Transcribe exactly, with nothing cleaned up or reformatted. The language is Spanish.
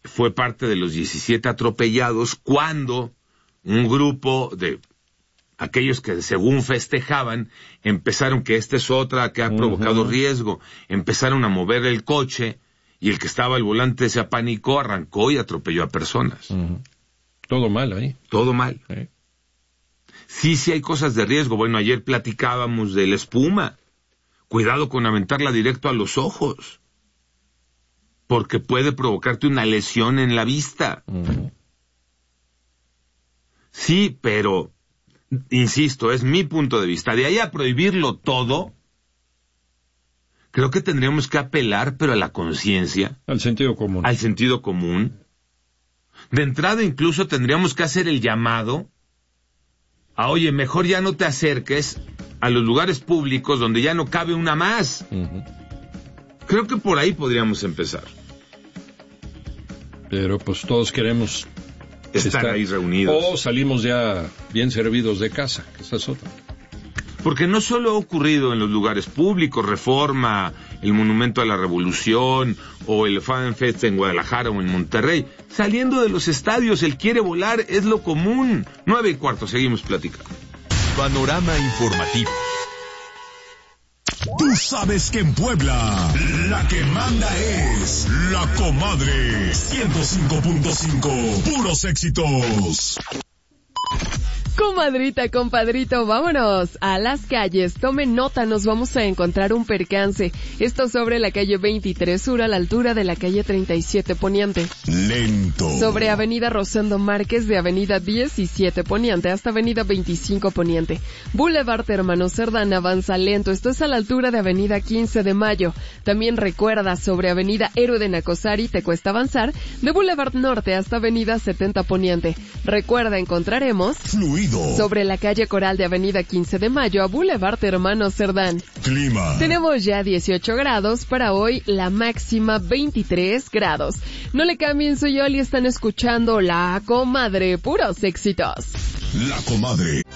fue parte de los diecisiete atropellados cuando un grupo de aquellos que según festejaban empezaron que esta es otra que ha uh-huh. provocado riesgo, empezaron a mover el coche y el que estaba al volante se apanicó, arrancó y atropelló a personas. Uh-huh. Todo mal ahí. Todo mal. ¿Eh? Sí, sí hay cosas de riesgo. Bueno, ayer platicábamos de la espuma. Cuidado con aventarla directo a los ojos, porque puede provocarte una lesión en la vista. Uh-huh. Sí, pero, insisto, es mi punto de vista. De ahí a prohibirlo todo, creo que tendríamos que apelar, pero a la conciencia. Al sentido común. Al sentido común. De entrada incluso tendríamos que hacer el llamado a, oye, mejor ya no te acerques a los lugares públicos donde ya no cabe una más. Uh-huh. Creo que por ahí podríamos empezar. Pero pues todos queremos estar, estar ahí reunidos. O salimos ya bien servidos de casa, que esa es otra. Porque no solo ha ocurrido en los lugares públicos, Reforma, el Monumento a la Revolución, o el Fan Fest en Guadalajara o en Monterrey. Saliendo de los estadios, el quiere volar es lo común. Nueve y cuarto, seguimos platicando. Panorama informativo. Tú sabes que en Puebla, la que manda es La Comadre. ciento cinco punto cinco, puros éxitos. Comadrita, compadrito, vámonos a las calles. Tomen nota, nos vamos a encontrar un percance. Esto sobre la calle veintitrés Sur a la altura de la calle treinta y siete Poniente. Lento. Sobre avenida Rosendo Márquez de avenida diecisiete Poniente hasta avenida veinticinco Poniente. Boulevard Hermano Cerdán avanza lento. Esto es a la altura de avenida quince de Mayo. También recuerda sobre avenida Héroe de Nacosari te cuesta avanzar de Boulevard Norte hasta avenida setenta Poniente. Recuerda, encontraremos Fluido. Sobre la calle Coral de avenida quince de Mayo a Boulevard Hermano Cerdán. Clima. Tenemos ya dieciocho grados, para hoy la máxima veintitrés grados. No le cambien, soy Oli, están escuchando La Comadre, puros éxitos. La Comadre.